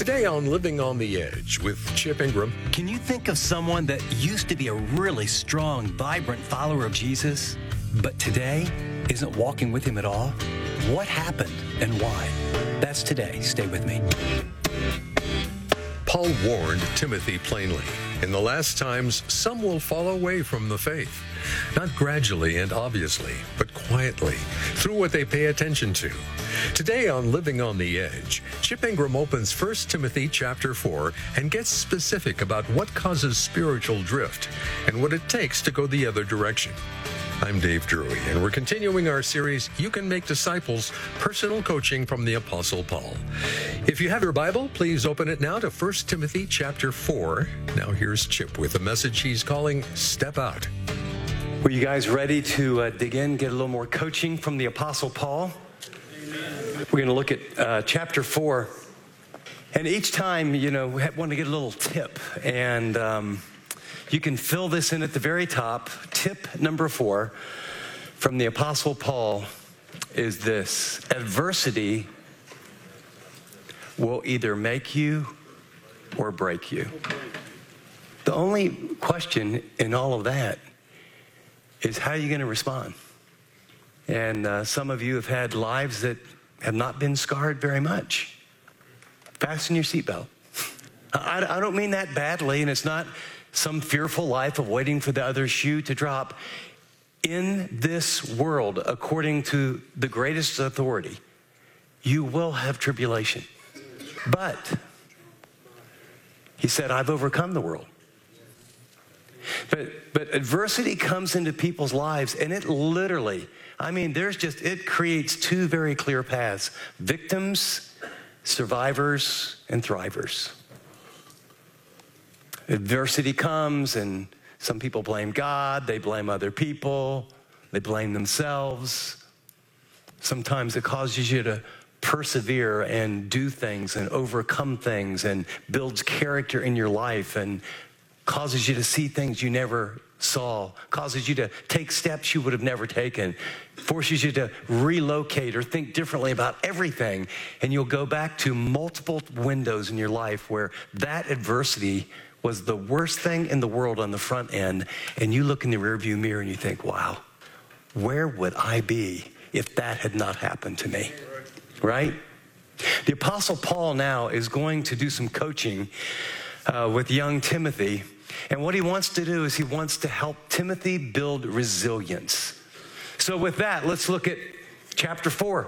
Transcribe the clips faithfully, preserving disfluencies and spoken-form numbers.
Today on Living on the Edge with Chip Ingram. Can you think of someone that used to be a really strong, vibrant follower of Jesus, but today isn't walking with him at all? What happened and why? That's today. Stay with me. Paul warned Timothy plainly, in the last times, some will fall away from the faith. Not gradually and obviously, but quietly, through what they pay attention to. Today on Living on the Edge, Chip Ingram opens First Timothy chapter four and gets specific about what causes spiritual drift and what it takes to go the other direction. I'm Dave Drury, and we're continuing our series, You Can Make Disciples, Personal Coaching from the Apostle Paul. If you have your Bible, please open it now to First Timothy chapter four. Now here's Chip with a message he's calling Step Out. Were you guys ready to uh, dig in, get a little more coaching from the Apostle Paul? Amen. We're going to look at uh, chapter four. And each time, you know, we want to get a little tip. And um, you can fill this in at the very top. Tip number four from the Apostle Paul is this: adversity will either make you or break you. The only question in all of that is how are you going to respond? And uh, some of you have had lives that have not been scarred very much. Fasten your seatbelt. I, I don't mean that badly, and it's not some fearful life of waiting for the other shoe to drop. In this world, according to the greatest authority, you will have tribulation. But he said, I've overcome the world. But but adversity comes into people's lives, and it literally, I mean, there's just, it creates two very clear paths: victims, survivors, and thrivers. Adversity comes, and some people blame God, they blame other people, they blame themselves. Sometimes it causes you to persevere and do things and overcome things and builds character in your life and causes you to see things you never saw, causes you to take steps you would have never taken, forces you to relocate or think differently about everything. And you'll go back to multiple windows in your life where that adversity was the worst thing in the world on the front end. And you look in the rearview mirror and you think, wow, where would I be if that had not happened to me? Right? The Apostle Paul now is going to do some coaching uh, with young Timothy. And what he wants to do is he wants to help Timothy build resilience. So with that, let's look at chapter four.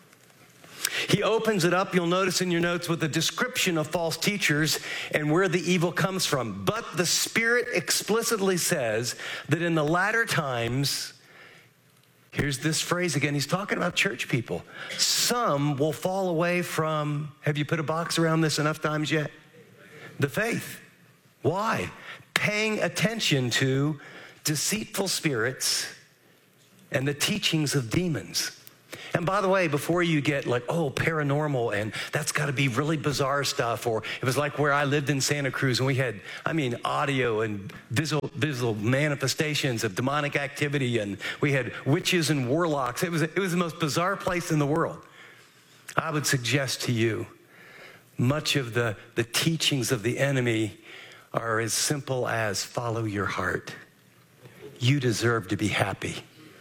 He opens it up, you'll notice in your notes, with a description of false teachers and where the evil comes from. But the Spirit explicitly says that in the latter times, here's this phrase again, he's talking about church people. Some will fall away from, have you put a box around this enough times yet? The faith. Why? Paying attention to deceitful spirits and the teachings of demons. And by the way, before you get like, oh, paranormal, and that's got to be really bizarre stuff, or it was like where I lived in Santa Cruz and we had, I mean, audio and visual, visual manifestations of demonic activity, and we had witches and warlocks. It was, it was the most bizarre place in the world. I would suggest to you, much of the, the teachings of the enemy are as simple as follow your heart. You deserve to be happy.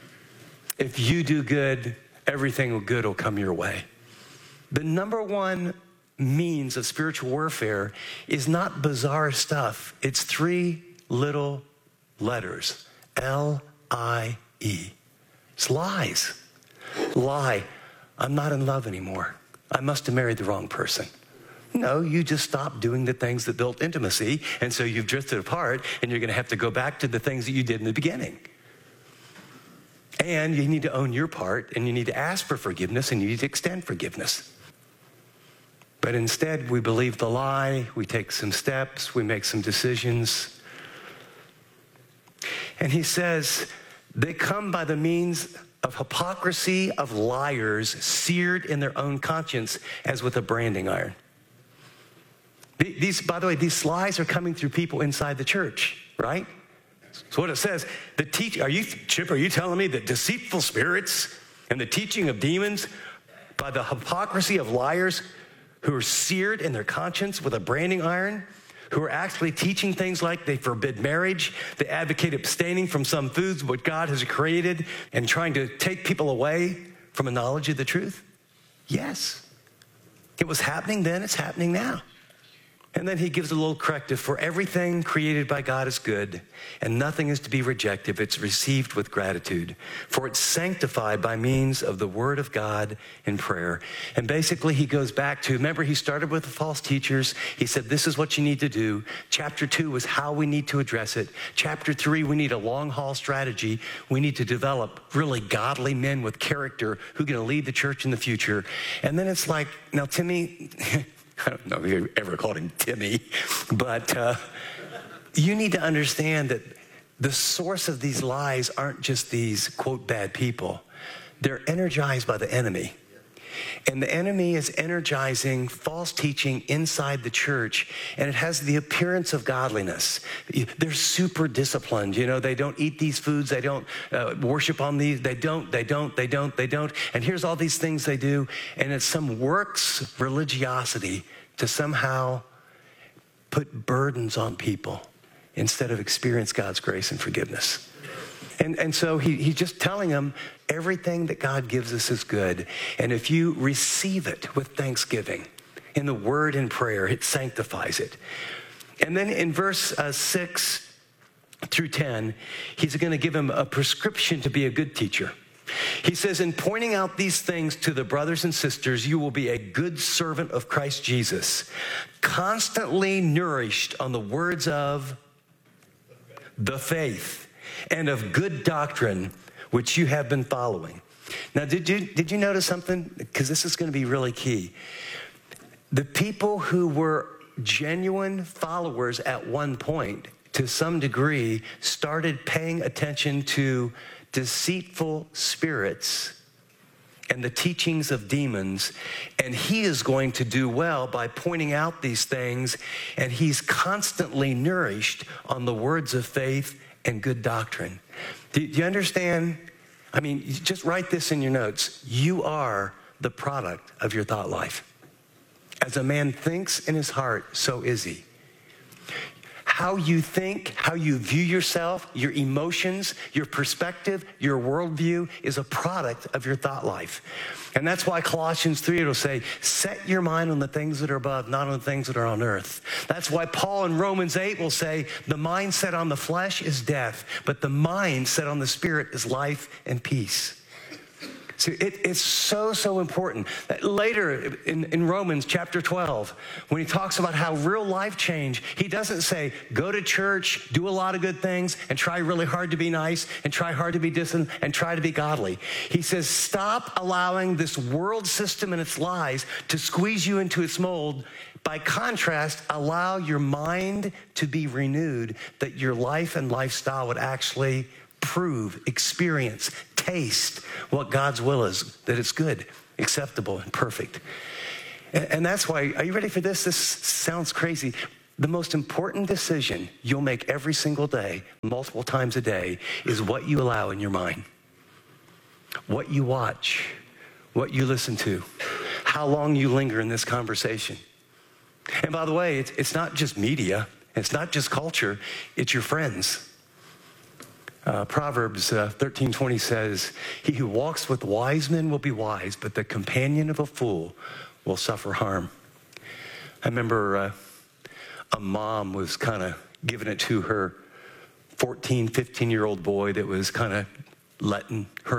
If you do good, everything good will come your way. The number one means of spiritual warfare is not bizarre stuff. It's three little letters, L I E. It's lies. Lie, I'm not in love anymore. I must have married the wrong person. No, you just stopped doing the things that built intimacy, and so you've drifted apart, and you're going to have to go back to the things that you did in the beginning. And you need to own your part, and you need to ask for forgiveness, and you need to extend forgiveness. But instead, we believe the lie, we take some steps, we make some decisions. And he says, they come by the means of hypocrisy of liars seared in their own conscience as with a branding iron. These, by the way, these lies are coming through people inside the church, right? So what it says, the teach, are you, Chip, are you telling me that deceitful spirits and the teaching of demons by the hypocrisy of liars who are seared in their conscience with a branding iron, who are actually teaching things like they forbid marriage, they advocate abstaining from some foods what God has created, and trying to take people away from a knowledge of the truth? Yes. It was happening then, it's happening now. And then he gives a little corrective. For everything created by God is good, and nothing is to be rejected if it's received with gratitude. For it's sanctified by means of the word of God in prayer. And basically he goes back to, remember he started with the false teachers. He said, this is what you need to do. Chapter two was how we need to address it. Chapter three, we need a long haul strategy. We need to develop really godly men with character who are going to lead the church in the future. And then it's like, now Timmy... I don't know if you ever called him Timmy, but uh, you need to understand that the source of these lies aren't just these, quote, bad people. They're energized by the enemy. And the enemy is energizing false teaching inside the church, and it has the appearance of godliness. They're super disciplined. You know, they don't eat these foods. They don't uh, worship on these. They don't, they don't, they don't, they don't. And here's all these things they do. And it's some works religiosity to somehow put burdens on people instead of experience God's grace and forgiveness. And, and so he, he's just telling them everything that God gives us is good. And if you receive it with thanksgiving in the word and prayer, it sanctifies it. And then in verse uh, six through ten, he's going to give him a prescription to be a good teacher. He says, in pointing out these things to the brothers and sisters, you will be a good servant of Christ Jesus, constantly nourished on the words of the faith and of good doctrine, which you have been following. Now, did you, did you notice something? Because this is going to be really key. The people who were genuine followers at one point, to some degree, started paying attention to deceitful spirits and the teachings of demons, and he is going to do well by pointing out these things, and he's constantly nourished on the words of faith and good doctrine. Do you understand? I mean, just write this in your notes. You are the product of your thought life. As a man thinks in his heart, so is he. How you think, how you view yourself, your emotions, your perspective, your worldview is a product of your thought life. And that's why Colossians three will say, set your mind on the things that are above, not on the things that are on earth. That's why Paul in Romans eight will say, the mind set on the flesh is death, but the mind set on the spirit is life and peace. See, it, it's so, so important. Later in, in Romans chapter twelve, when he talks about how real life change, he doesn't say, go to church, do a lot of good things, and try really hard to be nice, and try hard to be distant, and try to be godly. He says, stop allowing this world system and its lies to squeeze you into its mold. By contrast, allow your mind to be renewed, that your life and lifestyle would actually prove, experience, taste what God's will is, that it's good, acceptable, and perfect. And, and that's why, are you ready for this? This sounds crazy. The most important decision you'll make every single day, multiple times a day, is what you allow in your mind. What you watch, what you listen to, how long you linger in this conversation. And by the way, it's, it's not just media, it's not just culture, it's your friends. Uh, Proverbs uh, thirteen twenty says, he who walks with wise men will be wise, but the companion of a fool will suffer harm. I remember uh, a mom was kind of giving it to her fourteen, fifteen-year-old boy that was kind of letting her